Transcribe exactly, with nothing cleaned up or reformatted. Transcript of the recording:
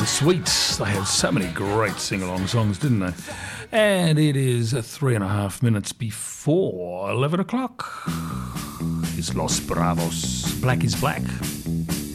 The Sweets. They had so many great sing-along songs, didn't they? And it is three and a half minutes before eleven o'clock. It's Los Bravos. Black is Black.